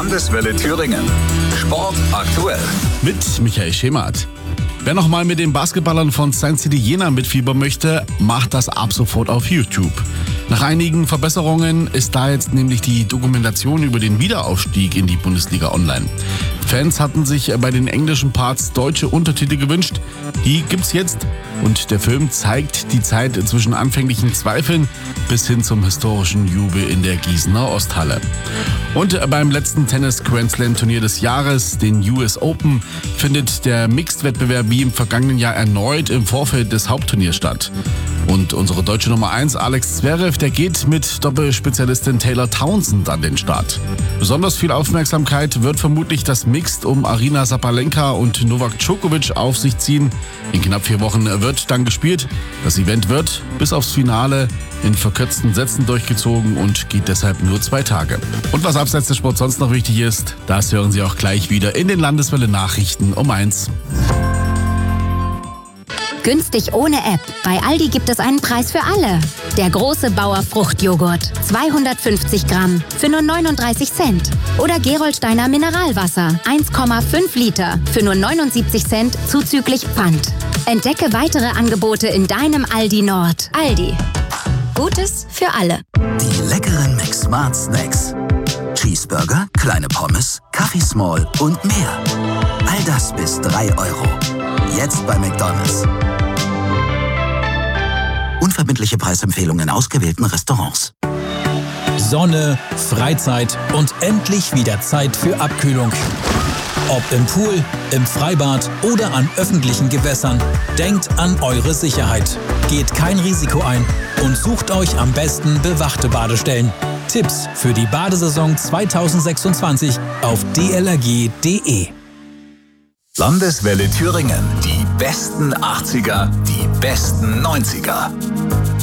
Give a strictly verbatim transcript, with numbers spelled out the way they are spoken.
Landeswelle Thüringen. Sport aktuell. Mit Michael Schemert. Wer nochmal mit den Basketballern von Saint City Jena mitfiebern möchte, macht das ab sofort auf YouTube. Nach einigen Verbesserungen ist da jetzt nämlich die Dokumentation über den Wiederaufstieg in die Bundesliga online. Fans hatten sich bei den englischen Parts deutsche Untertitel gewünscht. Die gibt's jetzt und der Film zeigt die Zeit zwischen anfänglichen Zweifeln bis hin zum historischen Jubel in der Gießener Osthalle. Und beim letzten Tennis-Grand-Slam-Turnier des Jahres, den U S Open, findet der Mixed-Wettbewerb wie im vergangenen Jahr erneut im Vorfeld des Hauptturniers statt. Und unsere deutsche Nummer eins, Alex Zverev, der geht mit Doppelspezialistin Taylor Townsend an den Start. Besonders viel Aufmerksamkeit wird vermutlich das Mixed um Aryna Sabalenka und Novak Djokovic auf sich ziehen. In knapp vier Wochen wird dann gespielt. Das Event wird bis aufs Finale in verkürzten Sätzen durchgezogen und geht deshalb nur zwei Tage. Und was abseits des Sports sonst noch wichtig ist, das hören Sie auch gleich wieder in den Landeswelle Nachrichten um eins. Günstig ohne App. Bei Aldi gibt es einen Preis für alle. Der große Bauer Fruchtjoghurt. zweihundertfünfzig Gramm für nur neununddreißig Cent. Oder Gerolsteiner Mineralwasser. eins Komma fünf Liter für nur neunundsiebzig Cent zuzüglich Pfand. Entdecke weitere Angebote in deinem Aldi Nord. Aldi. Gutes für alle. Die leckeren McSmart Snacks. Cheeseburger, kleine Pommes, Kaffee Small und mehr. All das bis drei Euro. Jetzt bei McDonald's. Unverbindliche Preisempfehlungen in ausgewählten Restaurants. Sonne, Freizeit und endlich wieder Zeit für Abkühlung. Ob im Pool, im Freibad oder an öffentlichen Gewässern, denkt an eure Sicherheit. Geht kein Risiko ein und sucht euch am besten bewachte Badestellen. Tipps für die Badesaison zweitausendsechsundzwanzig auf d l r g punkt d e. Landeswelle Thüringen. Die besten achtziger, die besten neunziger.